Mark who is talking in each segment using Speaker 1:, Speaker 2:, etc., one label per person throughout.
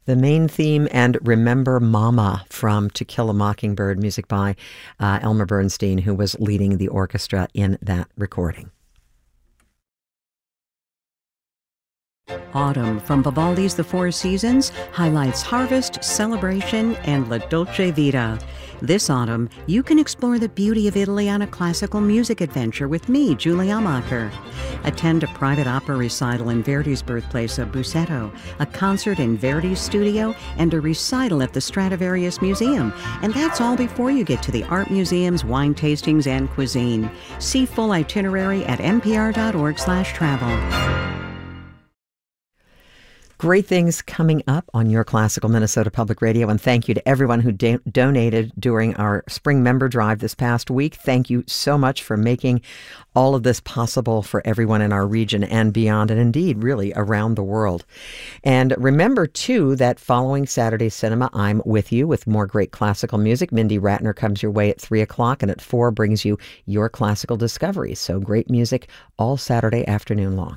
Speaker 1: The main theme and Remember Mama from To Kill a Mockingbird, music by Elmer Bernstein, who was leading the orchestra in that recording.
Speaker 2: Autumn from Vivaldi's The Four Seasons highlights harvest, celebration, and La Dolce Vita. This autumn, you can explore the beauty of Italy on a classical music adventure with me, Julie Amacher. Attend a private opera recital in Verdi's birthplace of Busseto, a concert in Verdi's studio, and a recital at the Stradivarius Museum. And that's all before you get to the art museums, wine tastings, and cuisine. See full itinerary at npr.org/travel.
Speaker 1: Great things coming up on your Classical Minnesota Public Radio, and thank you to everyone who donated during our spring member drive this past week. Thank you so much for making all of this possible for everyone in our region and beyond, and indeed really around the world. And remember too that following Saturday Cinema, I'm with you with more great classical music. Mindy Ratner comes your way at 3 o'clock, and at 4 brings you your classical discoveries. So great music all Saturday afternoon long.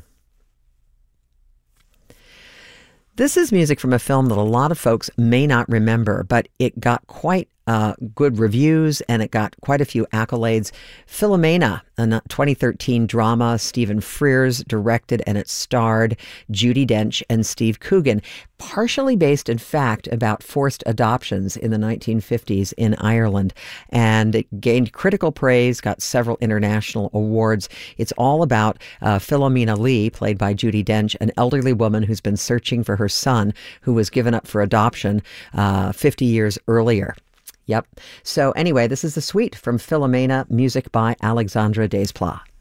Speaker 1: This is music from a film that a lot of folks may not remember, but it got quite good reviews and it got quite a few accolades. Philomena, a 2013 drama, Stephen Frears directed, and it starred Judi Dench and Steve Coogan, partially based, in fact, about forced adoptions in the 1950s in Ireland. And it gained critical praise, got several international awards. It's all about Philomena Lee, played by Judi Dench, an elderly woman who's been searching for her son who was given up for adoption 50 years earlier. Yep. So anyway, this is the suite from Philomena, music by Alexandre Desplat.